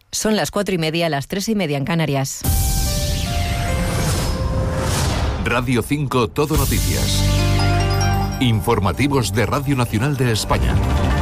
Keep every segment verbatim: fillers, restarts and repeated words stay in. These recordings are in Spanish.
Son las cuatro y media, las tres y media en Canarias. Radio cinco Todo Noticias. Informativos de Radio Nacional de España.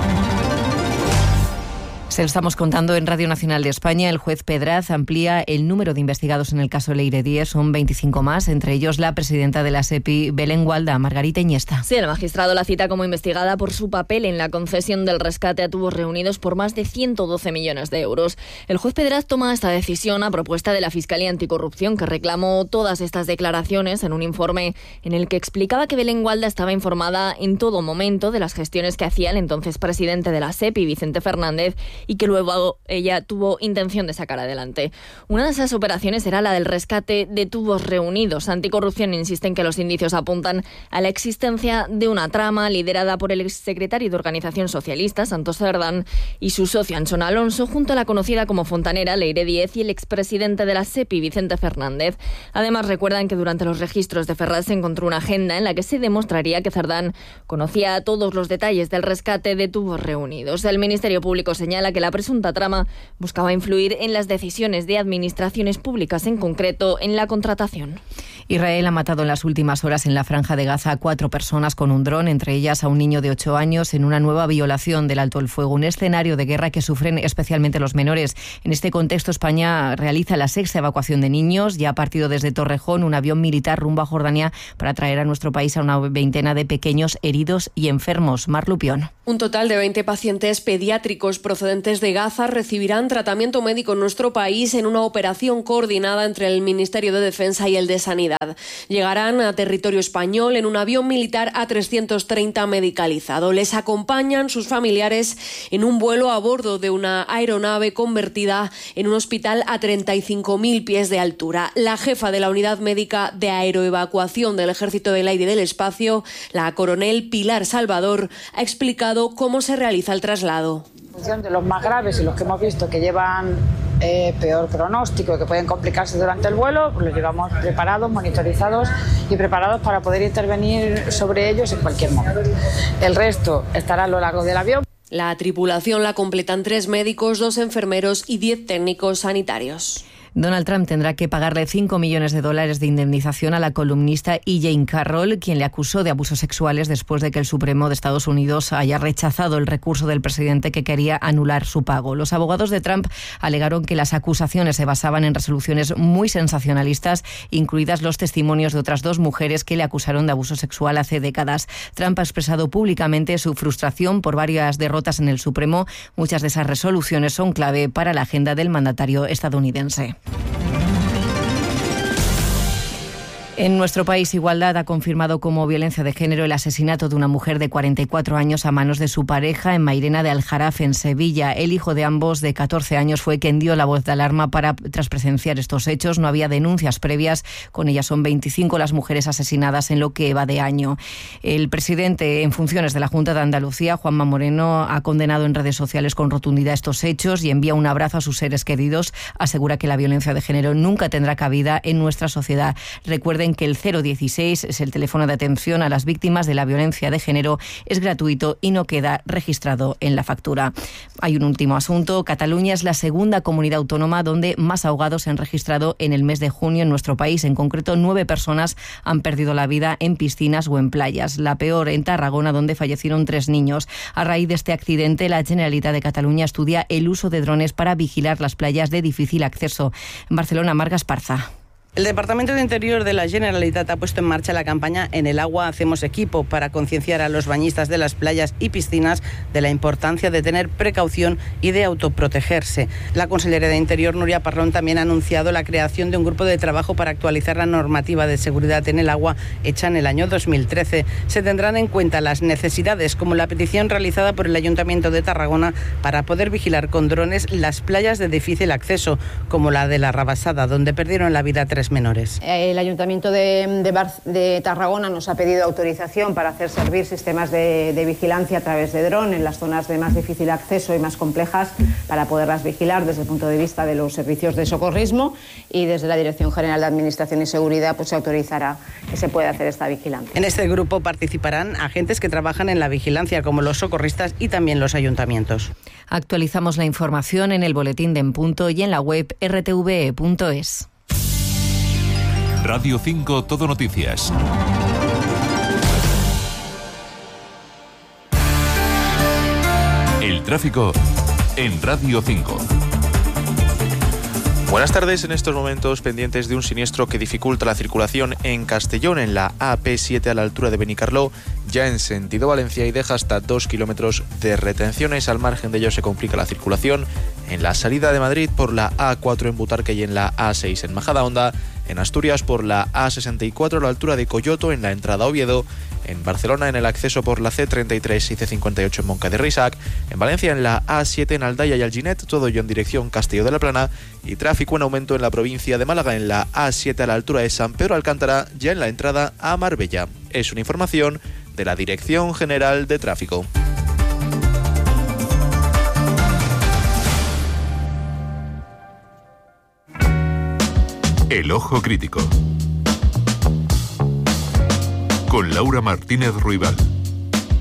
Se lo estamos contando en Radio Nacional de España. El juez Pedraz amplía el número de investigados en el caso Leire Díez. Son veinticinco más, entre ellos la presidenta de la SEPI, Belén Gualda, Margarita Iniesta. Sí, el magistrado la cita como investigada por su papel en la concesión del rescate a tubos reunidos por más de ciento doce millones de euros. El juez Pedraz toma esta decisión a propuesta de la Fiscalía Anticorrupción, que reclamó todas estas declaraciones en un informe en el que explicaba que Belén Gualda estaba informada en todo momento de las gestiones que hacía el entonces presidente de la SEPI, Vicente Fernández, y que luego ella tuvo intención de sacar adelante. Una de esas operaciones era la del rescate de tubos reunidos. Anticorrupción insiste en que los indicios apuntan a la existencia de una trama liderada por el exsecretario de Organización Socialista, Santos Cerdán, y su socio Anchón Alonso, junto a la conocida como fontanera Leire Díez y el expresidente de la SEPI, Vicente Fernández. Además, recuerdan que durante los registros de Ferraz se encontró una agenda en la que se demostraría que Cerdán conocía todos los detalles del rescate de tubos reunidos. El Ministerio Público señala que la presunta trama buscaba influir en las decisiones de administraciones públicas, en concreto en la contratación. Israel ha matado en las últimas horas en la Franja de Gaza a cuatro personas con un dron, entre ellas a un niño de ocho años, en una nueva violación del alto el fuego, un escenario de guerra que sufren especialmente los menores. En este contexto, España realiza la sexta evacuación de niños. Ya ha partido desde Torrejón un avión militar rumbo a Jordania para traer a nuestro país a una veintena de pequeños heridos y enfermos. Mar Lupión. Un total de veinte pacientes pediátricos procedentes de Gaza recibirán tratamiento médico en nuestro país en una operación coordinada entre el Ministerio de Defensa y el de Sanidad. Llegarán a territorio español en un avión militar A trescientos treinta medicalizado. Les acompañan sus familiares en un vuelo a bordo de una aeronave convertida en un hospital a treinta y cinco mil pies de altura. La jefa de la Unidad Médica de Aeroevacuación del Ejército del Aire y del Espacio, la coronel Pilar Salvador, ha explicado cómo se realiza el traslado. En función de los más graves y los que hemos visto que llevan eh, peor pronóstico y que pueden complicarse durante el vuelo, pues los llevamos preparados, monitorizados y preparados para poder intervenir sobre ellos en cualquier momento. El resto estará a lo largo del avión. La tripulación la completan tres médicos, dos enfermeros y diez técnicos sanitarios. Donald Trump tendrá que pagarle cinco millones de dólares de indemnización a la columnista E. Jane Carroll, quien le acusó de abusos sexuales después de que el Supremo de Estados Unidos haya rechazado el recurso del presidente que quería anular su pago. Los abogados de Trump alegaron que las acusaciones se basaban en resoluciones muy sensacionalistas, incluidas los testimonios de otras dos mujeres que le acusaron de abuso sexual hace décadas. Trump ha expresado públicamente su frustración por varias derrotas en el Supremo. Muchas de esas resoluciones son clave para la agenda del mandatario estadounidense. En nuestro país, Igualdad ha confirmado como violencia de género el asesinato de una mujer de cuarenta y cuatro años a manos de su pareja en Mairena de Aljarafe, en Sevilla. El hijo de ambos, de catorce años, fue quien dio la voz de alarma para, tras presenciar estos hechos. No había denuncias previas. Con ellas son veinticinco las mujeres asesinadas en lo que va de año. El presidente en funciones de la Junta de Andalucía, Juanma Moreno, ha condenado en redes sociales con rotundidad estos hechos y envía un abrazo a sus seres queridos. Asegura que la violencia de género nunca tendrá cabida en nuestra sociedad. Recuerden que el cero dieciséis es el teléfono de atención a las víctimas de la violencia de género, es gratuito y no queda registrado en la factura. Hay un último asunto. Cataluña es la segunda comunidad autónoma donde más ahogados se han registrado en el mes de junio en nuestro país. En concreto, nueve personas han perdido la vida en piscinas o en playas. La peor en Tarragona, donde fallecieron tres niños. A raíz de este accidente, la Generalitat de Cataluña estudia el uso de drones para vigilar las playas de difícil acceso. En Barcelona, Marga Esparza. El Departamento de Interior de la Generalitat ha puesto en marcha la campaña En el agua hacemos equipo para concienciar a los bañistas de las playas y piscinas de la importancia de tener precaución y de autoprotegerse. La consellera de Interior, Núria Parlon, también ha anunciado la creación de un grupo de trabajo para actualizar la normativa de seguridad en el agua hecha en el año dos mil trece. Se tendrán en cuenta las necesidades, como la petición realizada por el Ayuntamiento de Tarragona para poder vigilar con drones las playas de difícil acceso, como la de la Rabassada, donde perdieron la vida tres las menores. El Ayuntamiento de, de, Bar, de Tarragona nos ha pedido autorización para hacer servir sistemas de, de vigilancia a través de dron en las zonas de más difícil acceso y más complejas para poderlas vigilar desde el punto de vista de los servicios de socorrismo, y desde la Dirección General de Administración y Seguridad pues se autorizará que se pueda hacer esta vigilancia. En este grupo participarán agentes que trabajan en la vigilancia como los socorristas y también los ayuntamientos. Actualizamos la información en el boletín de En Punto y en la web r t v e punto es. Radio cinco Todo Noticias. El tráfico en Radio cinco. Buenas tardes. En estos momentos pendientes de un siniestro que dificulta la circulación en Castellón, en la A P siete a la altura de Benicarló, ya en sentido Valencia, y deja hasta dos kilómetros de retenciones. Al margen de ello se complica la circulación en la salida de Madrid por la A cuatro en Butarque y en la A seis en Majadahonda, en Asturias por la A sesenta y cuatro a la altura de Coyoto en la entrada a Oviedo, en Barcelona en el acceso por la C treinta y tres y C cincuenta y ocho en Monca de Risac, en Valencia en la A siete en Aldaya y Alginet, todo ello en dirección Castelló de la Plana, y tráfico en aumento en la provincia de Málaga en la A siete a la altura de San Pedro Alcántara, ya en la entrada a Marbella. Es una información de la Dirección General de Tráfico. El Ojo Crítico. Con Laura Martínez Ruibal.